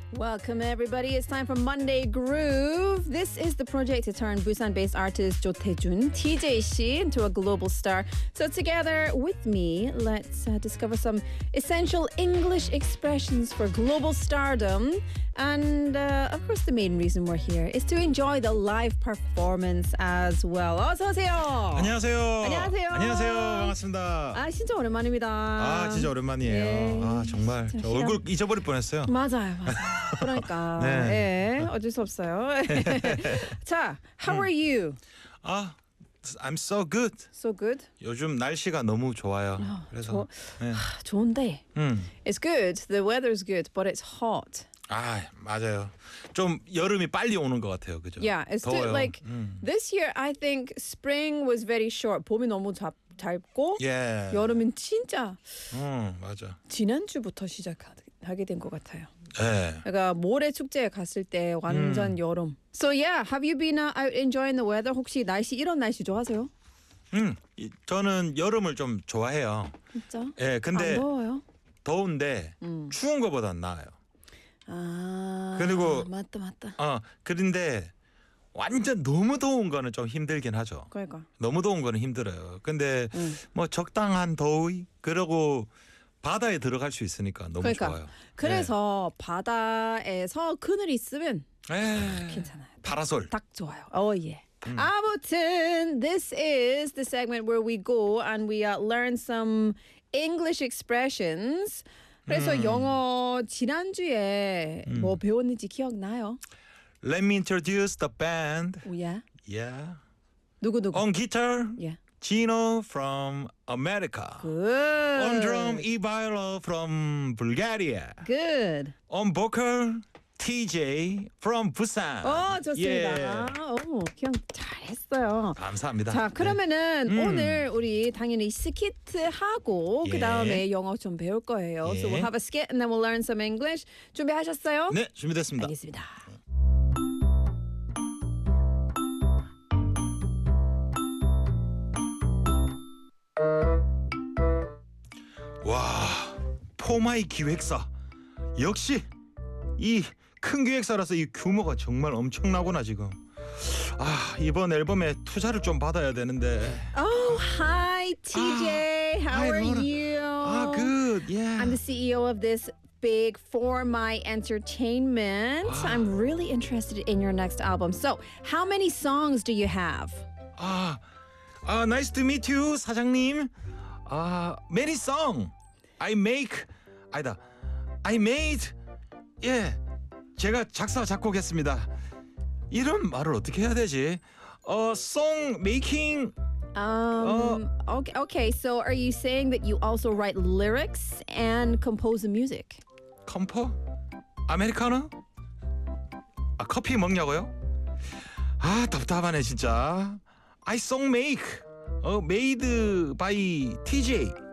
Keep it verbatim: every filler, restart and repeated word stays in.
Welcome, everybody. It's time for Monday Groove. This is the project to turn Busan-based artist Jo Tae-jun, T J C, into a global star. So together with me, let's uh, discover some essential English expressions for global stardom. And uh, of course, the main reason we're here is to enjoy the live performance as well. 어서 오세요. 안녕하세요. 안녕하세요. 안녕하세요. 반갑습니다. 아, 진짜 오랜만입니다. 아, 진짜 오랜만이에요. 네. 아, 정말 진짜 저 얼굴 잊어버릴 뻔했어요. 맞아요, 맞아요. 그러니까 네. 예, 어쩔 수 없어요. 자, how are you? 아, I'm so good. So good. 요즘 날씨가 너무 좋아요. 아, 그래서 네. 아, 좋은데. 음. It's good. The weather's good, but it's hot. 아, 맞아요. 좀 여름이 빨리 오는 것 같아요. 그죠? Yeah, it's 더워요. still like 음. this year. I think spring was very short. 봄이 너무 잡, 짧고 예. 여름은 진짜 음, 맞아. 지난주부터 시작하게 된 것 같아요. 예. 그러니까 모래 축제에 갔을 때 완전 음. 여름. So yeah, have you been uh, out enjoying the weather? 혹시 날씨 이런 날씨 좋아하세요? 음, 이- 저는 여름을 좀 좋아해요. 진짜? 예, 근데 안 더워요? 더운데 음. 추운 거보단 나아요. 아, 그리고- 맞다 맞다. 어, 그런데 완전 너무 더운 거는 좀 힘들긴 하죠. 그러니까. 너무 더운 거는 힘들어요. 근데 음. 뭐 적당한 더위 그러고 바다에 들어갈 수 있으니까 너무 그러니까. 좋아요. 그래서 바다에서 그늘 있으면 네. 괜찮아요. 파라솔. 딱 좋아요. 어 예. 음. 아무튼 this is the segment where we go and we uh, learn some English expressions. 그래서 음. 영어 지난주에 음. 뭐 배웠는지 기억나요? Let me introduce the band. 오 예. Yeah. 누구 누구? On guitar, 예. Gino from America. Good. On drum, Ivailo from Bulgaria. Good. On vocal, T J from Busan. 어 좋습니다. 예. 오 기억 잘했어요. 감사합니다. 자 그러면은 음. 오늘 우리 당연히 스키트 하고 예. 그 다음에 영어 좀 배울 거예요. So 예. we'll have a skit and then we'll learn some English. 준비하셨어요? 네, 준비됐습니다. 알겠습니다. 와, 포마이 기획사 역시 이 큰 기획사라서 이 규모가 정말 엄청나구나 지금. 아, 이번 앨범에 투자를 좀 받아야 되는데. Oh, hi T J. How hi, are Laura. you? 아, good. Yeah. I'm the C E O of this big For My Entertainment. I'm really interested in your next album. So, how many songs do you have? 아, 아, nice to meet you, 사장님. 아, many song. I make 아니다. I made. 예. 제가 작사 작곡했습니다. 이런 말을 어떻게 해야 되지? 어, song making. Um, okay, okay, so are you saying that you also write lyrics and compose the music? 컴퍼? 아메리카노? 아, 커피 먹냐고요? 아, 답답하네 진짜. I song make. 어, made by T J.